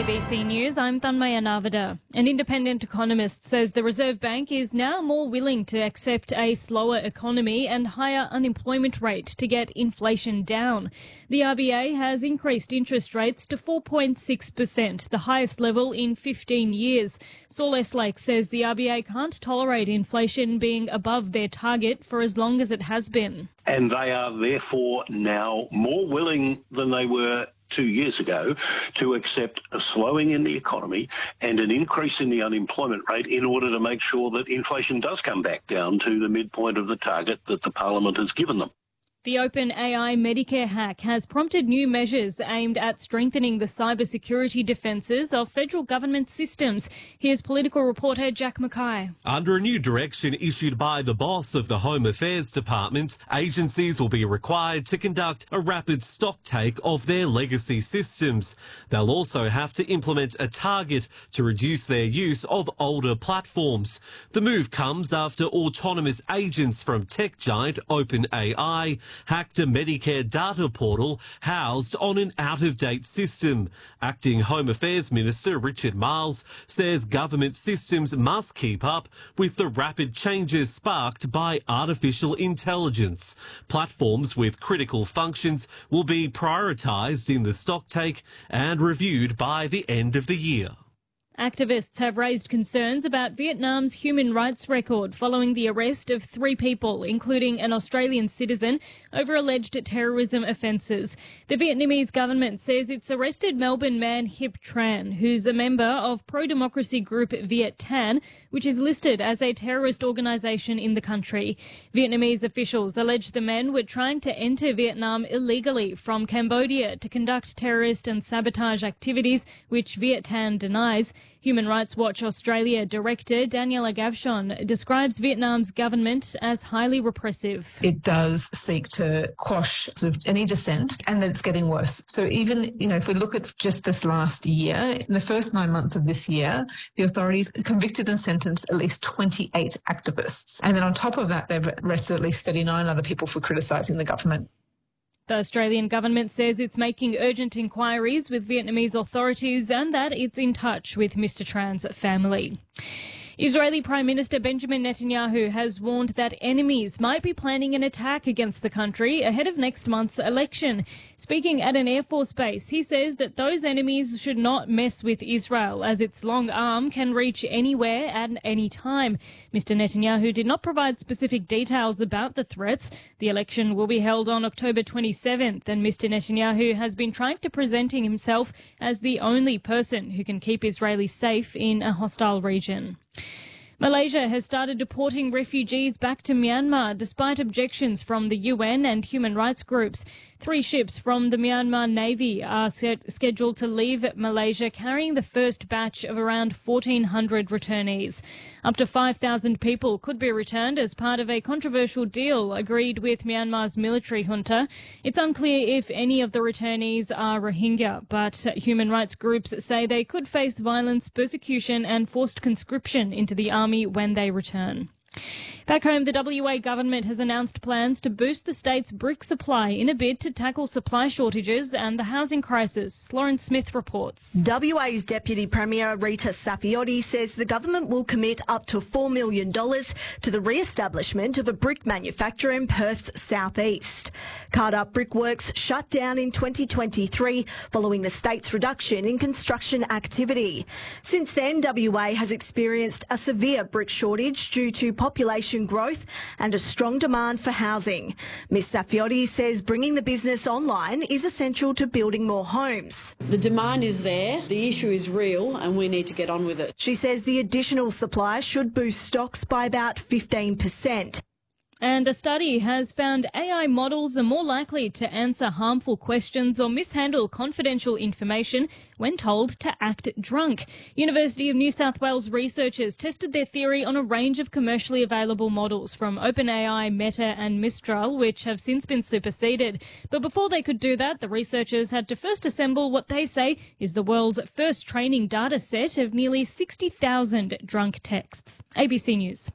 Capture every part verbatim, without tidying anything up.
B C News, I'm Thanmaya Navada. An independent economist says the Reserve Bank is now more willing to accept a slower economy and higher unemployment rate to get inflation down. The R B A has increased interest rates to four point six percent, the highest level in fifteen years. Saul Eslake says the R B A can't tolerate inflation being above their target for as long as it has been. And they are therefore now more willing than they were two years ago to accept a slowing in the economy and an increase in the unemployment rate in order to make sure that inflation does come back down to the midpoint of the target that the Parliament has given them. The OpenAI Medicare hack has prompted new measures aimed at strengthening the cybersecurity defences of federal government systems. Here's political reporter Jack Mackay. Under a new direction issued by the boss of the Home Affairs Department, agencies will be required to conduct a rapid stock take of their legacy systems. They'll also have to implement a target to reduce their use of older platforms. The move comes after autonomous agents from tech giant OpenAI hacked a Medicare data portal housed on an out-of-date system. Acting Home Affairs Minister Richard Marles says government systems must keep up with the rapid changes sparked by artificial intelligence. Platforms with critical functions will be prioritised in the stocktake and reviewed by the end of the year. Activists have raised concerns about Vietnam's human rights record following the arrest of three people, including an Australian citizen, over alleged terrorism offences. The Vietnamese government says it's arrested Melbourne man Hip Tran, who's a member of pro-democracy group Viet Thanh, which is listed as a terrorist organisation in the country. Vietnamese officials allege the men were trying to enter Vietnam illegally from Cambodia to conduct terrorist and sabotage activities, which Viet Thanh denies. Human Rights Watch Australia Director Daniela Gavshon describes Vietnam's government as highly repressive. It does seek to quash sort of any dissent, and that it's getting worse. So even, you know, if we look at just this last year, in the first nine months of this year, the authorities convicted and sentenced at least twenty-eight activists. And then on top of that, they've arrested at least thirty-nine other people for criticising the government. The Australian government says it's making urgent inquiries with Vietnamese authorities and that it's in touch with Mister Tran's family. Israeli Prime Minister Benjamin Netanyahu has warned that enemies might be planning an attack against the country ahead of next month's election. Speaking at an Air Force base, he says that those enemies should not mess with Israel, as its long arm can reach anywhere at any time. Mister Netanyahu did not provide specific details about the threats. The election will be held on October twenty-seventh, and Mister Netanyahu has been trying to present himself as the only person who can keep Israelis safe in a hostile region. Malaysia has started deporting refugees back to Myanmar despite objections from the U N and human rights groups. Three ships from the Myanmar Navy are scheduled to leave Malaysia carrying the first batch of around fourteen hundred returnees. Up to five thousand people could be returned as part of a controversial deal agreed with Myanmar's military junta. It's unclear if any of the returnees are Rohingya, but human rights groups say they could face violence, persecution and forced conscription into the army when they return. Back home, the W A government has announced plans to boost the state's brick supply in a bid to tackle supply shortages and the housing crisis. Lauren Smith reports. W A's Deputy Premier Rita Saffioti says the government will commit up to four million dollars to the re-establishment of a brick manufacturer in Perth's southeast. Cardup Brickworks shut down in twenty twenty-three following the state's reduction in construction activity. Since then, W A has experienced a severe brick shortage due to population growth and a strong demand for housing. Miz Saffioti says bringing the business online is essential to building more homes. The demand is there, the issue is real, and we need to get on with it. She says the additional supply should boost stocks by about fifteen percent. And a study has found A I models are more likely to answer harmful questions or mishandle confidential information when told to act drunk. University of New South Wales researchers tested their theory on a range of commercially available models from OpenAI, Meta and Mistral, which have since been superseded. But before they could do that, the researchers had to first assemble what they say is the world's first training data set of nearly sixty thousand drunk texts. A B C News.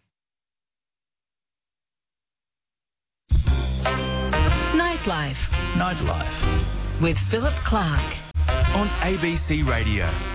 Nightlife. Nightlife. With Philip Clark. On A B C Radio.